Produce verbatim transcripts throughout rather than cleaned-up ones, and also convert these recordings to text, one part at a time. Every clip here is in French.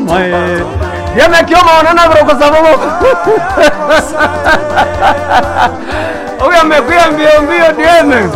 Ouais. Yeme kioma onana bro kwa sababu. Oya mekuya mbio mbio dieme.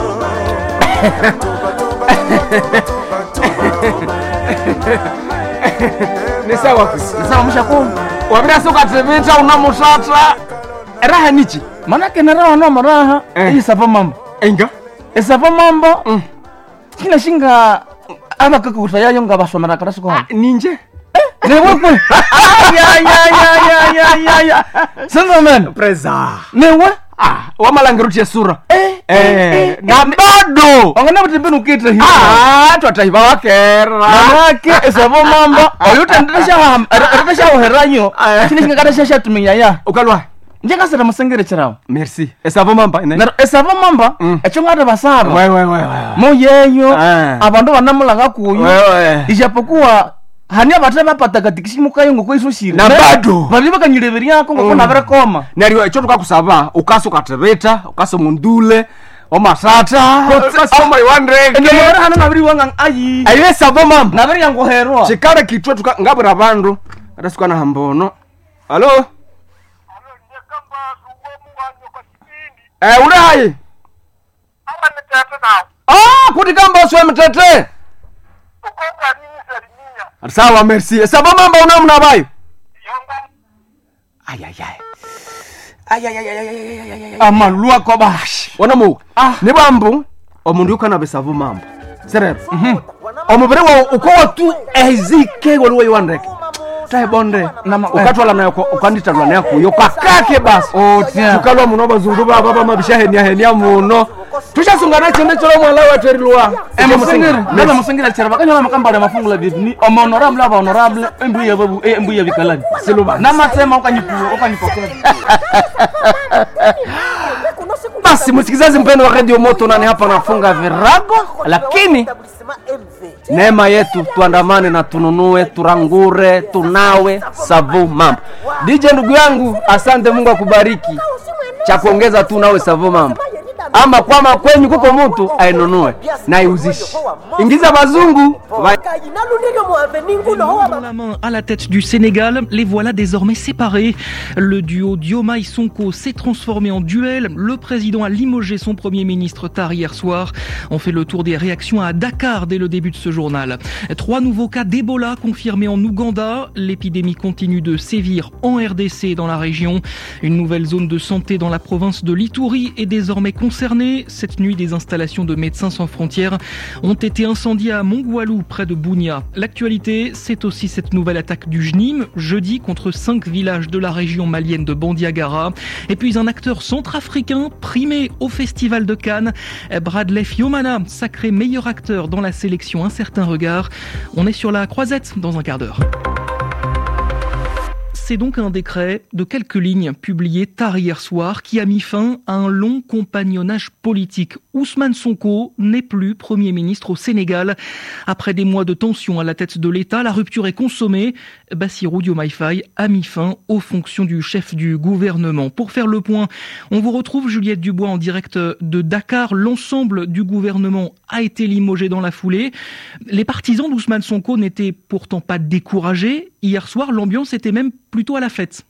Ni sawa ku. Ni sawa mshako. Wabira soka tevita unamusatra. Raha nichi. Manake na raha no maraha. Eh. Hii sapa mambo. Enga. Esapa mambo. Mm. Kila shinga ama kakutaya yonga basomera karasi ko. Ninje. Ne wewe. Ya ya ya ya ya ya ya. Sasa man. Preza. Ne wewe. Ah, wamalangirutia sura. Eh. Eh. Na bado. Ongana mtibenu kitra hiyo. Ah, twataiba wakera. Manake esapa mambo. Oyuta ndesha ham. Ndesha oheranyo. Kila shinga kadasha shatumenya ya. Ukalwa. Njeka sera masengere chirao. Merci. Esavo mamba ine. Na esava mamba Mm. echongata basaba. Wewe wewe wewe. Moyeyo Ah. abandu banamulanga kuyo. Wewe. Ijapokuwa hani abate bapatakatikisimuka yongo kwisoshira. Na bado. Bali bakanyireveri yako ngo kona bare koma. Nari echo tukakusaba ukaso katebeta, ukaso mundule, omasata, ukaso mai wandreke. Ndio mara hana nabiri wanga ayi. Ayo esavo mamba. Nabiri yango herwa. Chikara kitwe tuka ngabura bandu. Adasuka na hambono. Halo? Eh, ule hai. Ah, kuti kamba uswe mtete. Sawa, merci. Sababu mambo unamna bayo. Ay ay ay. Ay ay ay ay ay ay ay. Amalua ko bash. Wana mu. Ah. Ni bambu omundu ukana besavu mambo. Serero. Mhm. Omubere wa uko watu ezike waliwe wandreke. Tai bonde ukatwala nayo ukanditwa nayo kuyo kakake basi. Oh tia. Tukalwa muno bazungu baba baba mabishahenia henia muno. Tushasungana chende cholo mwala wa terilwa. Emusengere, nana musengere chera bakanya makamba ya mafungu la bibni. O honorable aba honorable embu ya babu embu ya bikalani. Siluba. Na matema ukanyipuo ukanyipokea. Basi msikizaji mpendo wa Radio Moto nani hapa nafunga virago lakini neema yetu tuandamane na tununue turangure tunawe savu mambo. D J ndugu yangu asante, Mungu akubariki. Cha kuongeza tu nawe savu mambo. Ama kwama kwenyu kuko mtu ainunue na iuzishi. Ingiza bazungu. Dans la main à la tête du Sénégal, les voilà désormais séparés. Le duo Diomaye Sonko s'est transformé en duel. Le président a limogé son premier ministre tard hier soir. On fait le tour des réactions à Dakar dès le début de ce journal. Trois nouveaux cas d'Ebola confirmés en Ouganda. L'épidémie continue de sévir en R D C dans la région. Une nouvelle zone de santé dans la province de l'Ituri est désormais concernée. Cette nuit, des installations de Médecins sans frontières ont été incendiées à Mongoualou, près de Bunia. L'actualité, c'est aussi cette nouvelle attaque du J N I M, jeudi, contre cinq villages de la région malienne de Bandiagara. Et puis un acteur centrafricain primé au Festival de Cannes, Bradley Fiomana, sacré meilleur acteur dans la sélection Un certain regard. On est sur la croisette dans un quart d'heure. C'est donc un décret de quelques lignes publié tard hier soir qui a mis fin à un long compagnonnage politique. Ousmane Sonko n'est plus Premier ministre au Sénégal. Après des mois de tension à la tête de l'État, la rupture est consommée. Bassirou Diomaye Faye a mis fin aux fonctions du chef du gouvernement. Pour faire le point, on vous retrouve Juliette Dubois en direct de Dakar. L'ensemble du gouvernement a été limogé dans la foulée. Les partisans d'Ousmane Sonko n'étaient pourtant pas découragés. Hier soir, l'ambiance était même plutôt à la fête.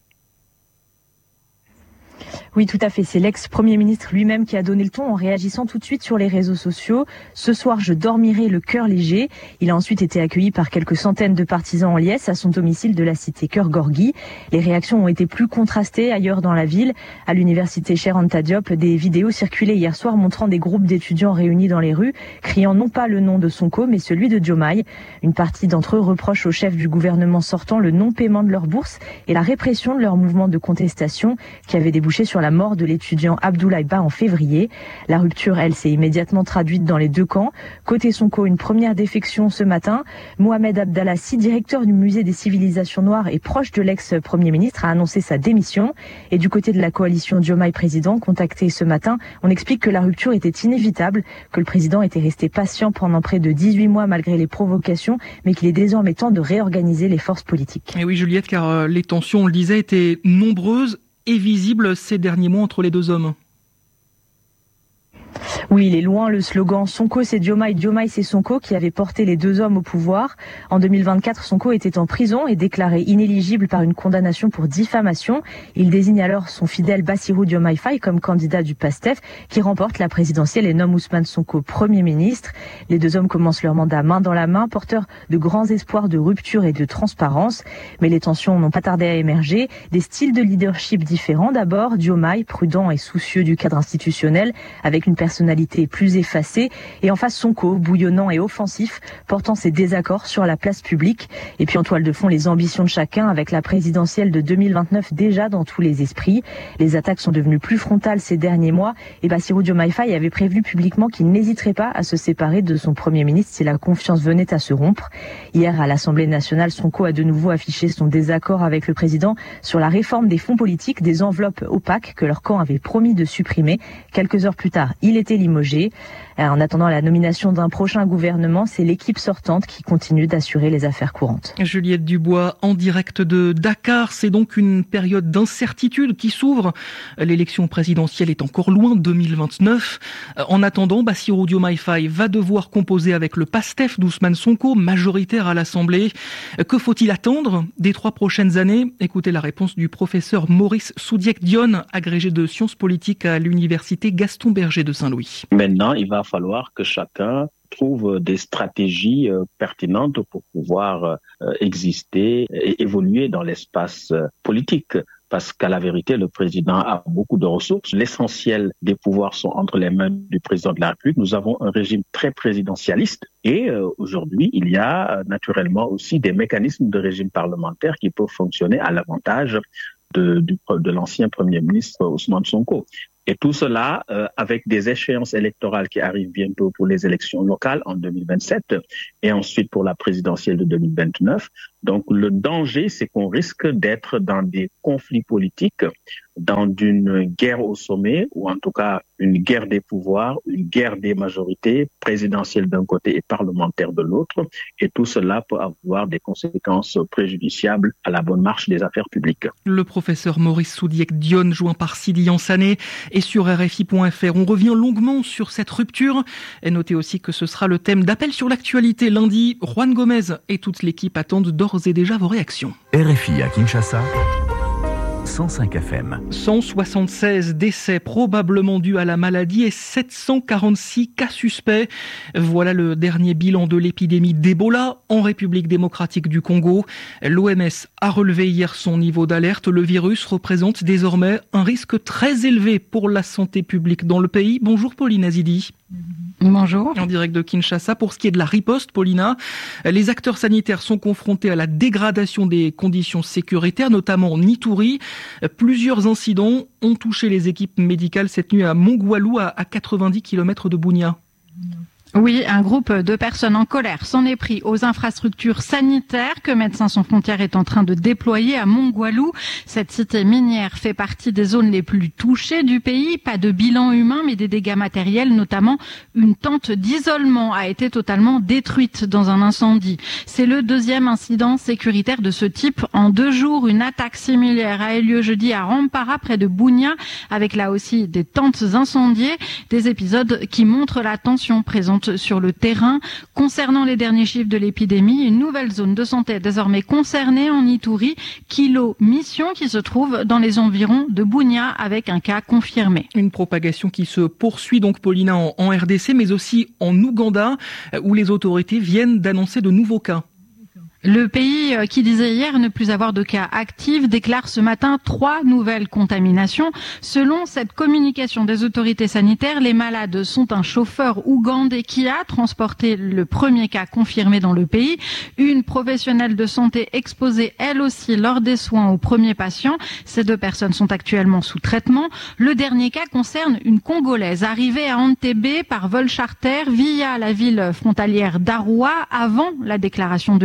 Oui, tout à fait. C'est l'ex-premier ministre lui-même qui a donné le ton en réagissant tout de suite sur les réseaux sociaux. Ce soir, je dormirai le cœur léger. Il a ensuite été accueilli par quelques centaines de partisans en liesse à son domicile de la cité Keur-Gorgui. Les réactions ont été plus contrastées ailleurs dans la ville. À l'université Cheikh Anta Diop, des vidéos circulaient hier soir montrant des groupes d'étudiants réunis dans les rues, criant non pas le nom de Sonko, mais celui de Diomaye. Une partie d'entre eux reproche au chef du gouvernement sortant le non-paiement de leur bourse et la répression de leur mouvement de contestation qui avait débouché sur la mort de l'étudiant Abdoulaye Ba en février. La rupture, elle, s'est immédiatement traduite dans les deux camps. Côté Sonko, une première défection ce matin. Mohamed Abdallassi, directeur du musée des civilisations noires et proche de l'ex-premier ministre, a annoncé sa démission. Et du côté de la coalition Diomaye président, contacté ce matin, on explique que la rupture était inévitable, que le président était resté patient pendant près de dix-huit mois malgré les provocations, mais qu'il est désormais temps de réorganiser les forces politiques. Et oui, Juliette, car euh, les tensions, on le disait, étaient nombreuses et visible ces derniers mois entre les deux hommes. Oui, il est loin le slogan « Sonko c'est Diomaye, Diomaye c'est Sonko » qui avait porté les deux hommes au pouvoir. En deux mille vingt-quatre, Sonko était en prison et déclaré inéligible par une condamnation pour diffamation. Il désigne alors son fidèle Bassirou Diomaye Faye comme candidat du PASTEF qui remporte la présidentielle et nomme Ousmane Sonko Premier ministre. Les deux hommes commencent leur mandat main dans la main, porteurs de grands espoirs de rupture et de transparence. Mais les tensions n'ont pas tardé à émerger. Des styles de leadership différents d'abord. Diomaye, prudent et soucieux du cadre institutionnel, avec une personnalité plus effacée, et en face Sonko, bouillonnant et offensif, portant ses désaccords sur la place publique. Et puis en toile de fond, les ambitions de chacun, avec la présidentielle de deux mille vingt-neuf déjà dans tous les esprits. Les attaques sont devenues plus frontales ces derniers mois, et Bassirou Diomaye Faye avait prévenu publiquement qu'il n'hésiterait pas à se séparer de son Premier ministre si la confiance venait à se rompre. Hier, à l'Assemblée nationale, Sonko a de nouveau affiché son désaccord avec le président sur la réforme des fonds politiques, des enveloppes opaques que leur camp avait promis de supprimer. Quelques heures plus tard, il était limogé. En attendant la nomination d'un prochain gouvernement, c'est l'équipe sortante qui continue d'assurer les affaires courantes. Juliette Dubois, en direct de Dakar, c'est donc une période d'incertitude qui s'ouvre. L'élection présidentielle est encore loin, deux mille vingt-neuf. En attendant, Bassirou Diomaye Faye va devoir composer avec le PASTEF d'Ousmane Sonko, majoritaire à l'Assemblée. Que faut-il attendre des trois prochaines années? Écoutez la réponse du professeur Maurice Soudiek-Dionne, agrégé de sciences politiques à l'université Gaston Berger de Saint-Louis. Maintenant, il va falloir que chacun trouve des stratégies euh, pertinentes pour pouvoir euh, exister et évoluer dans l'espace euh, politique. Parce qu'à la vérité, le président a beaucoup de ressources. L'essentiel des pouvoirs sont entre les mains du président de la République. Nous avons un régime très présidentialiste. Et euh, aujourd'hui, il y a euh, naturellement aussi des mécanismes de régime parlementaire qui peuvent fonctionner à l'avantage de, du, de l'ancien Premier ministre Ousmane Sonko. Et tout cela euh, avec des échéances électorales qui arrivent bientôt pour les élections locales en deux mille vingt-sept et ensuite pour la présidentielle de deux mille vingt-neuf. Donc le danger, c'est qu'on risque d'être dans des conflits politiques, dans une guerre au sommet, ou en tout cas une guerre des pouvoirs, une guerre des majorités, présidentielle d'un côté et parlementaire de l'autre. Et tout cela peut avoir des conséquences préjudiciables à la bonne marche des affaires publiques. Le professeur Maurice Soudiek-Dionne, joint par Sidi Yansané, et sur R F I point F R. On revient longuement sur cette rupture. Et notez aussi que ce sera le thème d'appel sur l'actualité lundi. Juan Gomez et toute l'équipe attendent d'ores et déjà vos réactions. R F I à Kinshasa, cent cinq F M. cent soixante-seize décès probablement dus à la maladie et sept cent quarante-six cas suspects. Voilà le dernier bilan de l'épidémie d'Ebola en République démocratique du Congo. L'O M S a relevé hier son niveau d'alerte. Le virus représente désormais un risque très élevé pour la santé publique dans le pays. Bonjour Pauline Azidi. Bonjour. En direct de Kinshasa, pour ce qui est de la riposte, Paulina, les acteurs sanitaires sont confrontés à la dégradation des conditions sécuritaires, notamment en Ituri. Plusieurs incidents ont touché les équipes médicales cette nuit à Mongwalu, à quatre-vingt-dix kilomètres de Bunia. Oui, un groupe de personnes en colère s'en est pris aux infrastructures sanitaires que Médecins sans frontières est en train de déployer à Mongwalu. Cette cité minière fait partie des zones les plus touchées du pays. Pas de bilan humain, mais des dégâts matériels, notamment une tente d'isolement a été totalement détruite dans un incendie. C'est le deuxième incident sécuritaire de ce type en deux jours. Une attaque similaire a eu lieu jeudi à Rampara, près de Bunia, avec là aussi des tentes incendiées. Des épisodes qui montrent la tension présente sur le terrain. Concernant les derniers chiffres de l'épidémie, une nouvelle zone de santé est désormais concernée en Ituri, Kilo Mission, qui se trouve dans les environs de Bunia avec un cas confirmé. Une propagation qui se poursuit donc, Paulina, en, en R D C, mais aussi en Ouganda, où les autorités viennent d'annoncer de nouveaux cas. Le pays, qui disait hier ne plus avoir de cas actifs, déclare ce matin trois nouvelles contaminations. Selon cette communication des autorités sanitaires, les malades sont un chauffeur ougandais qui a transporté le premier cas confirmé dans le pays, une professionnelle de santé exposée elle aussi lors des soins aux premiers patients. Ces deux personnes sont actuellement sous traitement. Le dernier cas concerne une Congolaise arrivée à Entebbe par vol charter via la ville frontalière d'Arua avant la déclaration de l'épidémie.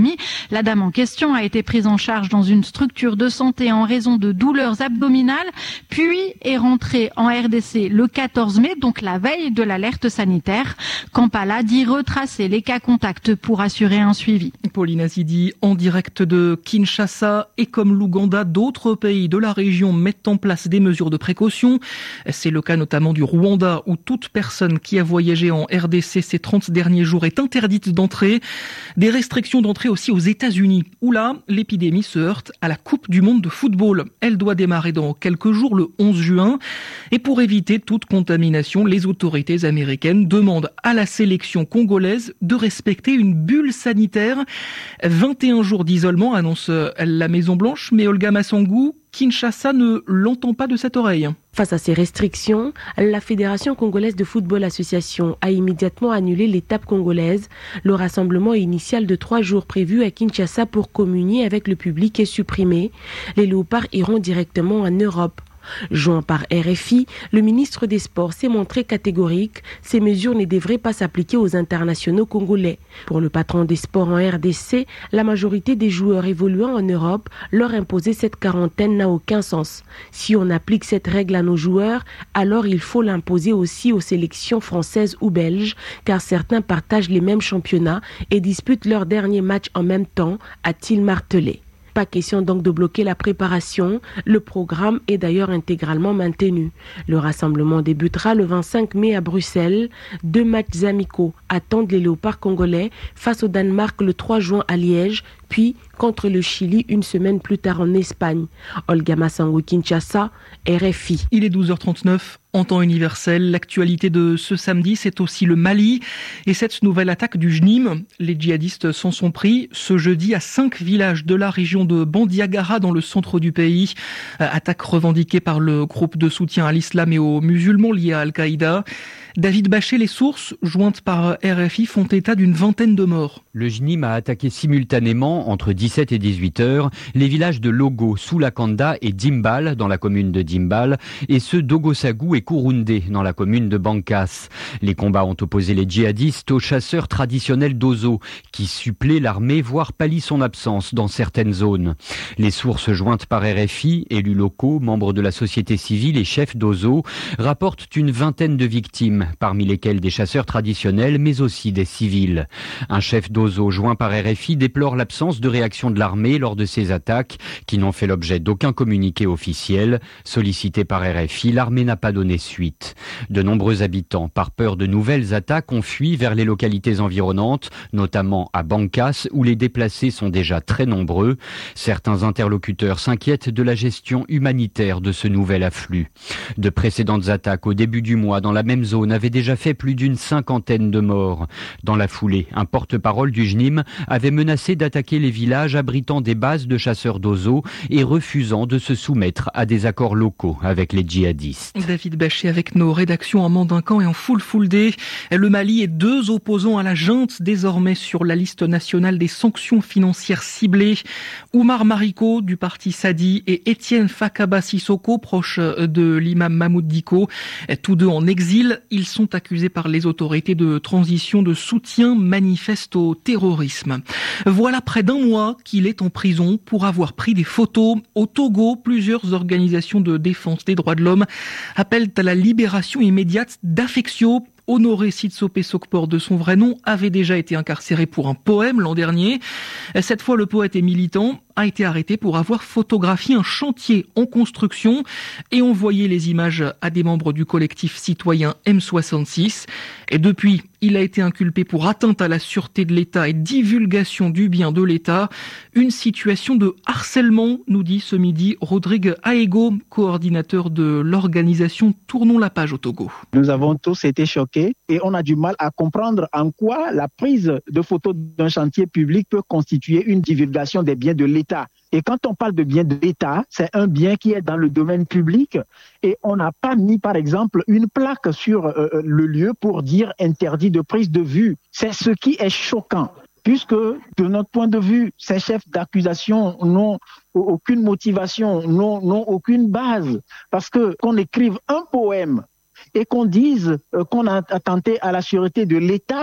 l'épidémie. La dame en question a été prise en charge dans une structure de santé en raison de douleurs abdominales, puis est rentrée en R D C le quatorze mai, donc la veille de l'alerte sanitaire. Kampala dit retracer les cas contacts pour assurer un suivi. Pauline Azidi en direct de Kinshasa, et comme l'Ouganda, d'autres pays de la région mettent en place des mesures de précaution. C'est le cas notamment du Rwanda, où toute personne qui a voyagé en R D C ces trente derniers jours est interdite d'entrer. Des restrictions d'entrée aussi aux États-Unis, où là, l'épidémie se heurte à la Coupe du monde de football. Elle doit démarrer dans quelques jours, le onze juin. Et pour éviter toute contamination, les autorités américaines demandent à la sélection congolaise de respecter une bulle sanitaire. vingt et un jours d'isolement, annonce la Maison-Blanche, mais Olga Massangou, Kinshasa ne l'entend pas de cette oreille. Face à ces restrictions, la Fédération congolaise de football association a immédiatement annulé l'étape congolaise. Le rassemblement initial de trois jours prévu à Kinshasa pour communier avec le public est supprimé. Les Léopards iront directement en Europe. Joint par R F I, le ministre des Sports s'est montré catégorique. Ces mesures ne devraient pas s'appliquer aux internationaux congolais. Pour le patron des sports en R D C, la majorité des joueurs évoluant en Europe, leur imposer cette quarantaine n'a aucun sens. Si on applique cette règle à nos joueurs, alors il faut l'imposer aussi aux sélections françaises ou belges, car certains partagent les mêmes championnats et disputent leur dernier match en même temps, a-t-il martelé. Pas question donc de bloquer la préparation. Le programme est d'ailleurs intégralement maintenu. Le rassemblement débutera le vingt-cinq mai à Bruxelles. Deux matchs amicaux attendent les Léopards congolais face au Danemark le trois juin à Liège, puis contre le Chili une semaine plus tard en Espagne. Olga Massangou, Kinshasa, R F I. Il est douze heures trente-neuf. En temps universel, l'actualité de ce samedi, c'est aussi le Mali et cette nouvelle attaque du J N I M. Les djihadistes s'en sont pris ce jeudi à cinq villages de la région de Bandiagara dans le centre du pays. Attaque revendiquée par le groupe de soutien à l'islam et aux musulmans liés à Al-Qaïda. David Bachet, les sources jointes par R F I font état d'une vingtaine de morts. Le J N I M a attaqué simultanément, entre dix-sept et dix-huit heures, les villages de Logo, Soulakanda et Dimbal, dans la commune de Dimbal, et ceux d'Ogosagou et Kouroundé, dans la commune de Bankas. Les combats ont opposé les djihadistes aux chasseurs traditionnels d'Ozo, qui suppléent l'armée, voire pallient son absence dans certaines zones. Les sources jointes par R F I, élus locaux, membres de la société civile et chefs d'Ozo, rapportent une vingtaine de victimes, parmi lesquels des chasseurs traditionnels, mais aussi des civils. Un chef d'Ozo joint par R F I déplore l'absence de réaction de l'armée lors de ces attaques, qui n'ont fait l'objet d'aucun communiqué officiel. Sollicité par R F I, l'armée n'a pas donné suite. De nombreux habitants, par peur de nouvelles attaques, ont fui vers les localités environnantes, notamment à Bankas, où les déplacés sont déjà très nombreux. Certains interlocuteurs s'inquiètent de la gestion humanitaire de ce nouvel afflux. De précédentes attaques au début du mois dans la même zone avait déjà fait plus d'une cinquantaine de morts. Dans la foulée, un porte-parole du J N I M avait menacé d'attaquer les villages abritant des bases de chasseurs d'Ozo et refusant de se soumettre à des accords locaux avec les djihadistes. David Bachet avec nos rédactions en Mandincan et en full full day. Le Mali et deux opposants à la junte désormais sur la liste nationale des sanctions financières ciblées. Oumar Mariko du parti Sadi et Étienne Fakaba Sissoko, proche de l'imam Mahmoud Diko, tous deux en exil. Ils sont accusés par les autorités de transition de soutien manifeste au terrorisme. Voilà près d'un mois qu'il est en prison pour avoir pris des photos. Au Togo, plusieurs organisations de défense des droits de l'homme appellent à la libération immédiate d'Afexio. Honoré Sitsopé Sokpor, de son vrai nom, avait déjà été incarcéré pour un poème l'an dernier. Cette fois, le poète et militant a été arrêté pour avoir photographié un chantier en construction et envoyé les images à des membres du collectif citoyen M soixante-six. Et depuis, il a été inculpé pour atteinte à la sûreté de l'État et divulgation du bien de l'État. Une situation de harcèlement, nous dit ce midi Rodrigue Aego, coordinateur de l'organisation Tournons la page au Togo. Nous avons tous été choqués et on a du mal à comprendre en quoi la prise de photos d'un chantier public peut constituer une divulgation des biens de l'État. Et quand on parle de bien de l'État, c'est un bien qui est dans le domaine public et on n'a pas mis, par exemple, une plaque sur euh, le lieu pour dire interdit de prise de vue. C'est ce qui est choquant, puisque de notre point de vue, ces chefs d'accusation n'ont aucune motivation, n'ont, n'ont aucune base. Parce que qu'on écrive un poème et qu'on dise euh, qu'on a attenté à la sûreté de l'État,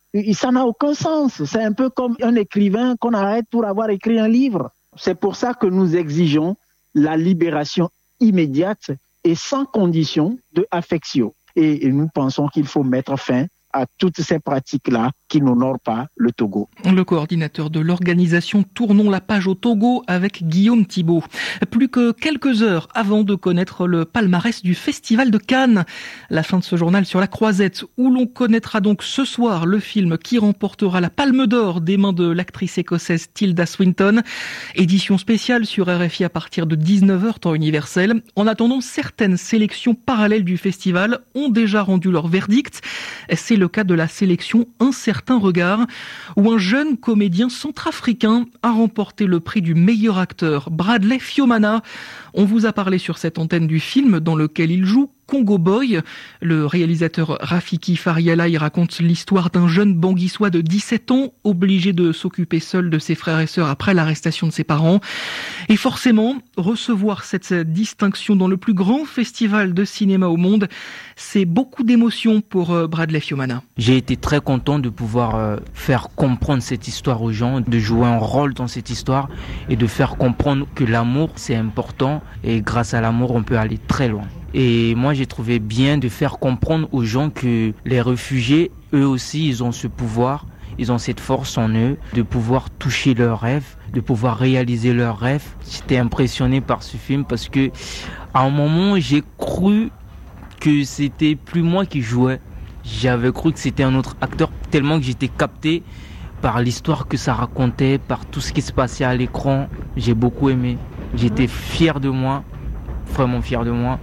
ça n'a aucun sens. C'est un peu comme un écrivain qu'on arrête pour avoir écrit un livre. C'est pour ça que nous exigeons la libération immédiate et sans condition de Afexio. Et, et nous pensons qu'il faut mettre fin à toutes ces pratiques-là qui n'honorent pas le Togo. Le coordinateur de l'organisation Tournons la page au Togo avec Guillaume Thibault. Plus que quelques heures avant de connaître le palmarès du Festival de Cannes. La fin de ce journal sur la Croisette, où l'on connaîtra donc ce soir le film qui remportera la Palme d'Or des mains de l'actrice écossaise Tilda Swinton. Édition spéciale sur R F I à partir de dix-neuf heures temps universel. En attendant, certaines sélections parallèles du festival ont déjà rendu leur verdict. C'est le cas de la sélection Un certain regard, où un jeune comédien centrafricain a remporté le prix du meilleur acteur, Bradley Fiomana. On vous a parlé sur cette antenne du film dans lequel il joue Congo Boy. Le réalisateur Rafiki Fariala y raconte l'histoire d'un jeune banguissois de dix-sept ans, obligé de s'occuper seul de ses frères et sœurs après l'arrestation de ses parents. Et forcément, recevoir cette distinction dans le plus grand festival de cinéma au monde, c'est beaucoup d'émotions pour Bradley Fiomana. J'ai été très content de pouvoir faire comprendre cette histoire aux gens, de jouer un rôle dans cette histoire et de faire comprendre que l'amour, c'est important et grâce à l'amour, on peut aller très loin. Et moi, j'ai trouvé bien de faire comprendre aux gens que les réfugiés, eux aussi, ils ont ce pouvoir, ils ont cette force en eux de pouvoir toucher leurs rêves, de pouvoir réaliser leurs rêves. J'étais impressionné par ce film parce que, à un moment, j'ai cru que c'était plus moi qui jouais. J'avais cru que c'était un autre acteur, tellement que j'étais capté par l'histoire que ça racontait, par tout ce qui se passait à l'écran. J'ai beaucoup aimé. J'étais fier de moi, vraiment fier de moi.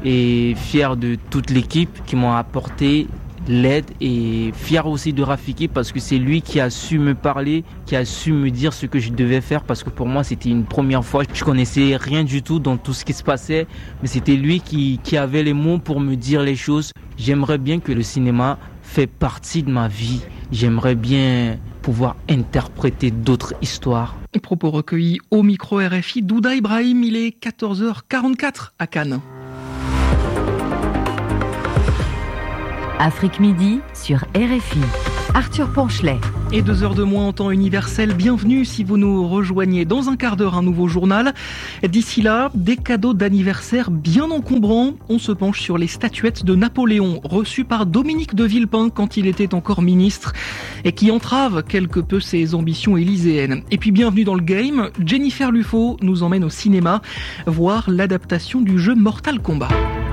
Et fier de toute l'équipe qui m'a apporté l'aide et fier aussi de Rafiki parce que c'est lui qui a su me parler, qui a su me dire ce que je devais faire parce que pour moi c'était une première fois. Je connaissais rien du tout dans tout ce qui se passait, mais c'était lui qui, qui avait les mots pour me dire les choses. J'aimerais bien que le cinéma fait partie de ma vie. J'aimerais bien pouvoir interpréter d'autres histoires. Propos recueillis au micro R F I d'Ouda Ibrahim, il est quatorze heures quarante-quatre à Cannes. Afrique Midi sur R F I. Arthur Ponchelet. Et deux heures de moins en temps universel. Bienvenue si vous nous rejoignez dans un quart d'heure un nouveau journal. D'ici là, des cadeaux d'anniversaire bien encombrants. On se penche sur les statuettes de Napoléon reçues par Dominique de Villepin quand il était encore ministre et qui entravent quelque peu ses ambitions élyséennes. Et puis bienvenue dans le game. Jennifer Lufo nous emmène au cinéma voir l'adaptation du jeu Mortal Kombat.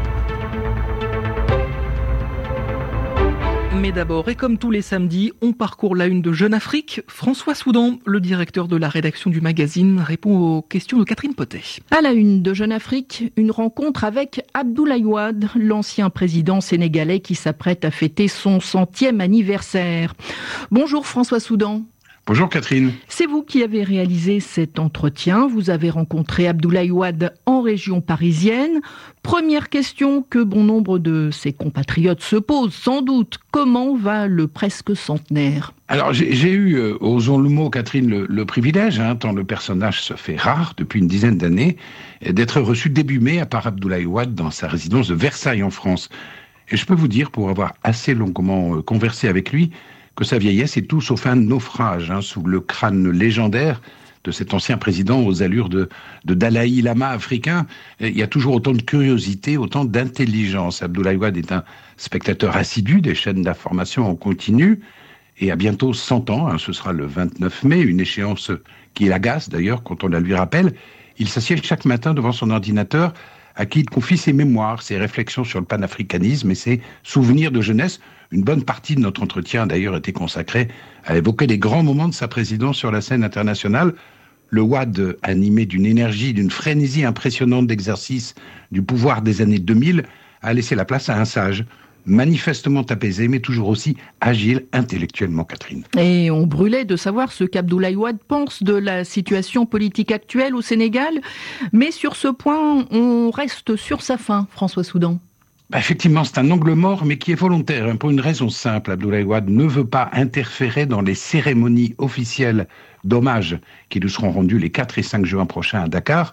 Mais d'abord, et comme tous les samedis, on parcourt la une de Jeune Afrique. François Soudan, le directeur de la rédaction du magazine, répond aux questions de Catherine Potet. À la une de Jeune Afrique, une rencontre avec Abdoulaye Wade, l'ancien président sénégalais qui s'apprête à fêter son centième anniversaire. Bonjour François Soudan. Bonjour Catherine. C'est vous qui avez réalisé cet entretien. Vous avez rencontré Abdoulaye Wade en région parisienne. Première question que bon nombre de ses compatriotes se posent, sans doute. Comment va le presque centenaire ? Alors j'ai, j'ai eu, euh, osons le mot Catherine, le, le privilège, hein, tant le personnage se fait rare depuis une dizaine d'années, d'être reçu début mai par Abdoulaye Wade dans sa résidence de Versailles en France. Et je peux vous dire, pour avoir assez longuement euh, conversé avec lui, que sa vieillesse est tout sauf un naufrage, hein, sous le crâne légendaire de cet ancien président aux allures de, de Dalai Lama africain. Il y a toujours autant de curiosité, autant d'intelligence. Abdoulaye Wade est un spectateur assidu des chaînes d'information en continu et a bientôt cent ans, hein, ce sera le vingt-neuf mai, une échéance qui l'agace d'ailleurs quand on la lui rappelle. Il s'assied chaque matin devant son ordinateur à qui il confie ses mémoires, ses réflexions sur le panafricanisme et ses souvenirs de jeunesse. Une bonne partie de notre entretien, d'ailleurs, était consacrée à évoquer les grands moments de sa présidence sur la scène internationale. Le Wade, animé d'une énergie, d'une frénésie impressionnante d'exercice du pouvoir des années deux mille, a laissé la place à un sage, manifestement apaisé, mais toujours aussi agile intellectuellement, Catherine. Et on brûlait de savoir ce qu'Abdoulaye Wade pense de la situation politique actuelle au Sénégal. Mais sur ce point, on reste sur sa faim, François Soudan. Bah effectivement, c'est un angle mort, mais qui est volontaire, hein, pour une raison simple. Abdoulaye Wade ne veut pas interférer dans les cérémonies officielles d'hommage qui nous seront rendues les quatre et cinq juin prochains à Dakar.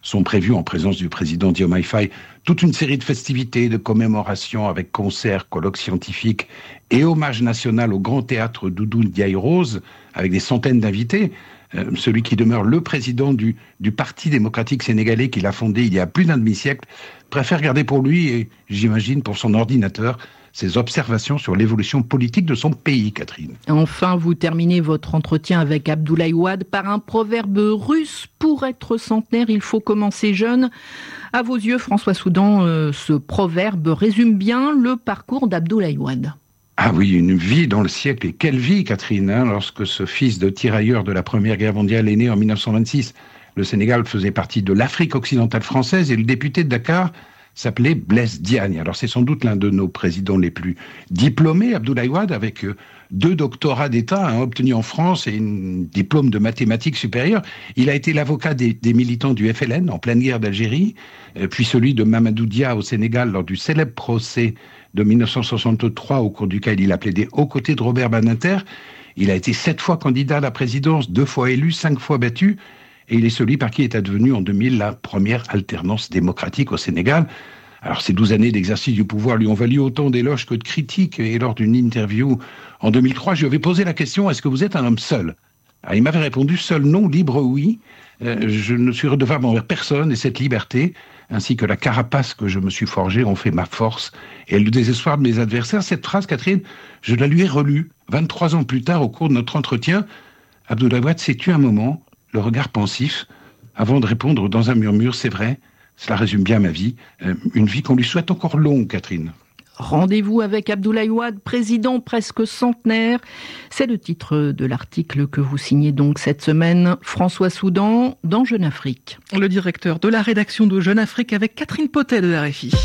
sont prévues en présence du président Diomaye Faye toute une série de festivités, de commémorations avec concerts, colloques scientifiques et hommage national au Grand Théâtre Doudou Ndiaye Rose avec des centaines d'invités. Euh, celui qui demeure le président du, du Parti démocratique sénégalais qu'il a fondé il y a plus d'un demi-siècle préfère garder pour lui, et j'imagine pour son ordinateur, ses observations sur l'évolution politique de son pays, Catherine. Enfin, vous terminez votre entretien avec Abdoulaye Wade par un proverbe russe. Pour être centenaire, il faut commencer jeune. À vos yeux, François Soudan, euh, ce proverbe résume bien le parcours d'Abdoulaye Wade. Ah oui, une vie dans le siècle. Et quelle vie, Catherine, hein, lorsque ce fils de tirailleur de la Première Guerre mondiale est né en mille neuf cent vingt-six. Le Sénégal faisait partie de l'Afrique occidentale française et le député de Dakar s'appelait Blaise Diagne. Alors c'est sans doute l'un de nos présidents les plus diplômés, Abdoulaye Wade, avec deux doctorats d'État, un obtenu en France et un diplôme de mathématiques supérieures. Il a été l'avocat des, des militants du F L N en pleine guerre d'Algérie, puis celui de Mamadou Dia au Sénégal lors du célèbre procès de mille neuf cent soixante-trois, au cours duquel il a plaidé aux côtés de Robert Badinter. Il a été sept fois candidat à la présidence, deux fois élu, cinq fois battu. Et il est celui par qui est advenue en deux mille la première alternance démocratique au Sénégal. Alors ces douze années d'exercice du pouvoir lui ont valu autant d'éloges que de critiques. Et lors d'une interview en deux mille trois, je lui avais posé la question « Est-ce que vous êtes un homme seul ?» Alors, il m'avait répondu « Seul non, libre oui. Euh, je ne suis redevable envers personne et cette liberté, ainsi que la carapace que je me suis forgée, ont fait ma force et le désespoir de mes adversaires. » Cette phrase, Catherine, je la lui ai relue vingt-trois ans plus tard au cours de notre entretien. Abdoulaye Wade, sais-tu un moment, le regard pensif, avant de répondre dans un murmure, c'est vrai, cela résume bien ma vie, euh, une vie qu'on lui souhaite encore longue, Catherine. Rendez-vous avec Abdoulaye Wade, président presque centenaire. C'est le titre de l'article que vous signez donc cette semaine, François Soudan, dans Jeune Afrique. Le directeur de la rédaction de Jeune Afrique avec Catherine Potet de R F I.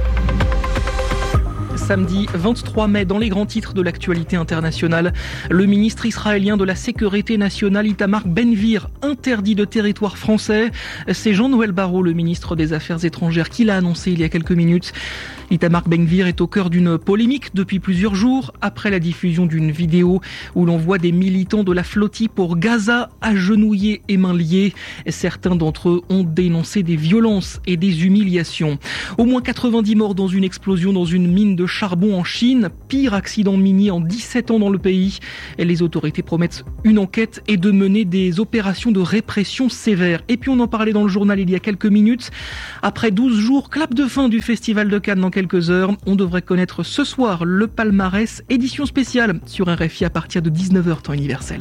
Samedi vingt-trois mai, dans les grands titres de l'actualité internationale, le ministre israélien de la Sécurité nationale Itamar Ben-Gvir interdit de territoire français. C'est Jean-Noël Barrot, le ministre des Affaires étrangères, qui l'a annoncé il y a quelques minutes. Itamar Ben-Gvir est au cœur d'une polémique depuis plusieurs jours, après la diffusion d'une vidéo où l'on voit des militants de la flottille pour Gaza agenouillés et mains liées. Certains d'entre eux ont dénoncé des violences et des humiliations. Au moins quatre-vingt-dix morts dans une explosion dans une mine de charbon en Chine, pire accident minier en dix-sept ans dans le pays. Les autorités promettent une enquête et de mener des opérations de répression sévères. Et puis on en parlait dans le journal il y a quelques minutes. Après douze jours, clap de fin du Festival de Cannes dans quelques heures. On devrait connaître ce soir le palmarès, édition spéciale sur R F I à partir de dix-neuf heures temps universel.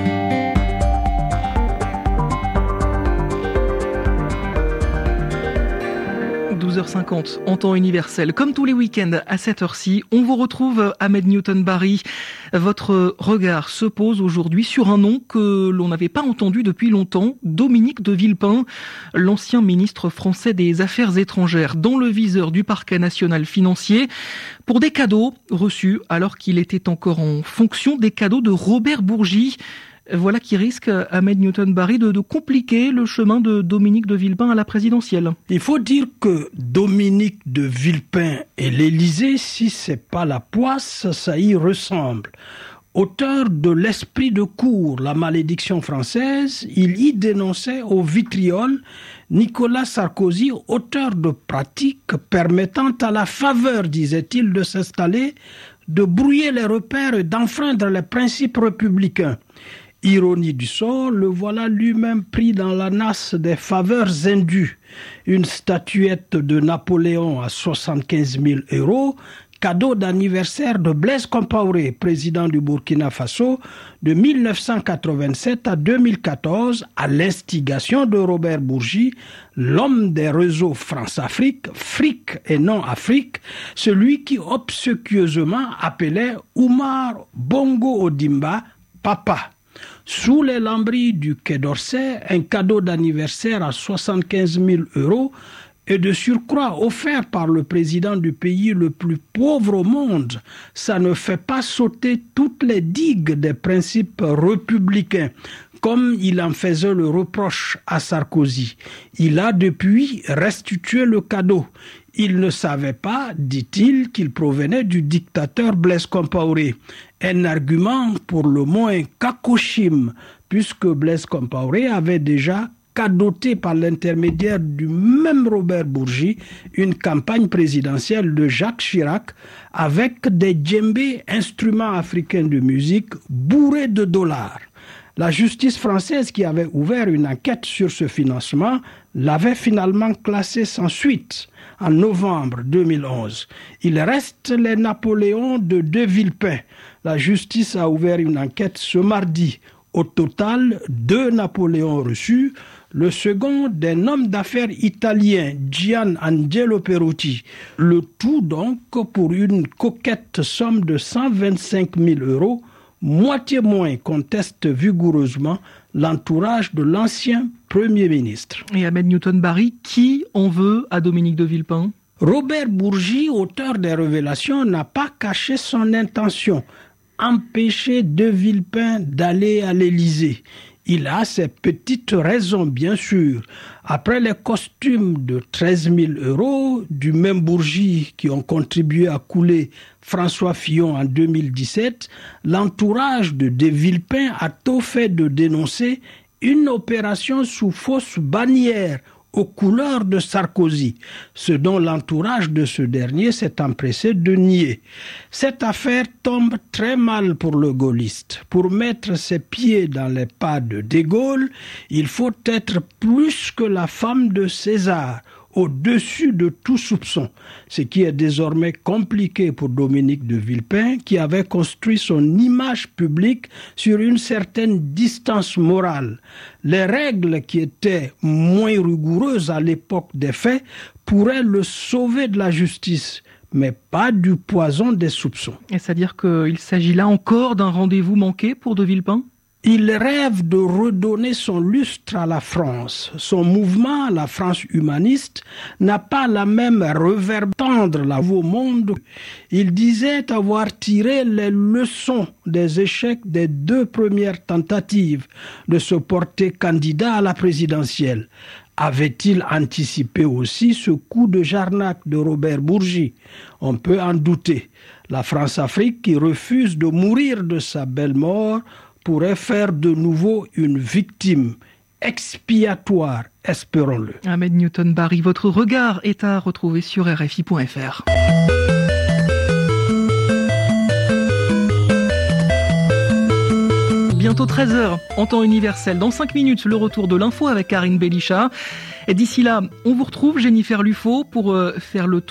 douze heures cinquante en temps universel. Comme tous les week-ends à cette heure-ci, on vous retrouve Ahmed Newton-Barry. Votre regard se pose aujourd'hui sur un nom que l'on n'avait pas entendu depuis longtemps, Dominique de Villepin, l'ancien ministre français des Affaires étrangères, dans le viseur du parquet national financier pour des cadeaux reçus alors qu'il était encore en fonction, des cadeaux de Robert Bourgi. Voilà qui risque, Ahmed Newton-Barry, de, de compliquer le chemin de Dominique de Villepin à la présidentielle. Il faut dire que Dominique de Villepin et l'Élysée, si c'est pas la poisse, ça y ressemble. Auteur de L'Esprit de cour, la malédiction française, il y dénonçait au vitriol Nicolas Sarkozy, auteur de pratiques permettant à la faveur, disait-il, de s'installer, de brouiller les repères et d'enfreindre les principes républicains. Ironie du sort, le voilà lui-même pris dans la nasse des faveurs indues. Une statuette de Napoléon à soixante-quinze mille euros, cadeau d'anniversaire de Blaise Compaoré, président du Burkina Faso, de mille neuf cent quatre-vingt-sept à deux mille quatorze, à l'instigation de Robert Bourgi, l'homme des réseaux France-Afrique, Fric et non Afrique, celui qui obséquieusement appelait Oumar Bongo Ondimba papa. Sous les lambris du Quai d'Orsay, un cadeau d'anniversaire à soixante-quinze mille euros et de surcroît offert par le président du pays le plus pauvre au monde. Ça ne fait pas sauter toutes les digues des principes républicains, comme il en faisait le reproche à Sarkozy. Il a depuis restitué le cadeau. Il ne savait pas, dit-il, qu'il provenait du dictateur Blaise Compaoré. Un argument pour le moins cacochime, puisque Blaise Compaoré avait déjà cadoté par l'intermédiaire du même Robert Bourgi une campagne présidentielle de Jacques Chirac avec des djembés, instruments africains de musique, bourrés de dollars. La justice française, qui avait ouvert une enquête sur ce financement, l'avait finalement classé sans suite en novembre deux mille onze. Il reste les Napoléons de De Villepin. La justice a ouvert une enquête ce mardi. Au total, deux Napoléons reçus, le second d'un homme d'affaires italien, Gian Angelo Perotti. Le tout donc pour une coquette somme de cent vingt-cinq mille euros, moitié moins, conteste vigoureusement l'entourage de l'ancien Premier ministre. Et Ahmed Newton-Barry, qui en veut à Dominique de Villepin? Robert Bourgi, auteur des révélations, n'a pas caché son intention, empêcher de Villepin d'aller à l'Élysée. Il a ses petites raisons, bien sûr. Après les costumes de treize mille euros du même Bourgi qui ont contribué à couler François Fillon en deux mille dix-sept, l'entourage de De Villepin a tôt fait de dénoncer une opération sous fausse bannière aux couleurs de Sarkozy, ce dont l'entourage de ce dernier s'est empressé de nier. Cette affaire tombe très mal pour le gaulliste. Pour mettre ses pieds dans les pas de De Gaulle, il faut être plus que la femme de César, au-dessus de tout soupçon, ce qui est désormais compliqué pour Dominique de Villepin, qui avait construit son image publique sur une certaine distance morale. Les règles qui étaient moins rigoureuses à l'époque des faits pourraient le sauver de la justice, mais pas du poison des soupçons. Et c'est-à-dire qu'il s'agit là encore d'un rendez-vous manqué pour de Villepin ? Il rêve de redonner son lustre à la France. Son mouvement, la France humaniste, n'a pas la même reverb tendre la au monde. Il disait avoir tiré les leçons des échecs des deux premières tentatives de se porter candidat à la présidentielle. Avait-il anticipé aussi ce coup de Jarnac de Robert Bourgi? On peut en douter. La France-Afrique, qui refuse de mourir de sa belle mort, pourrait faire de nouveau une victime expiatoire, espérons-le. Ahmed Newton-Barry, votre regard est à retrouver sur R F I point F R. Bientôt treize heures, en temps universel. Dans cinq minutes, le retour de l'info avec Karine Bélicha. Et d'ici là, on vous retrouve, Jennifer Lufo, pour euh, faire le tour